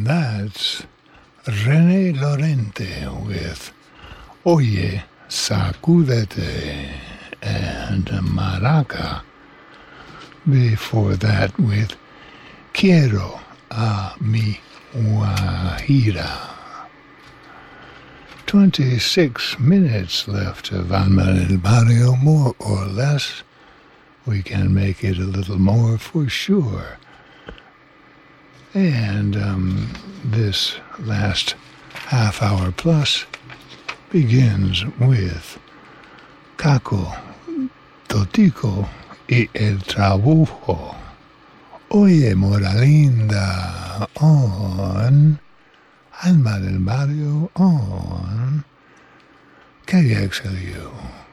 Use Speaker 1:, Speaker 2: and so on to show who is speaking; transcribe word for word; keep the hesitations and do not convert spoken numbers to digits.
Speaker 1: And that's René Lorente with Oye, Sacúdete and Maraca. Before that with Quiero a mi Guajira. twenty-six minutes left of Alma del Barrio, more or less. We can make it a little more for sure. And um, this last half hour plus begins with Caco, Totico y El Trabujo. Oye, Mora Linda, on Alma del Barrio, on K X L U.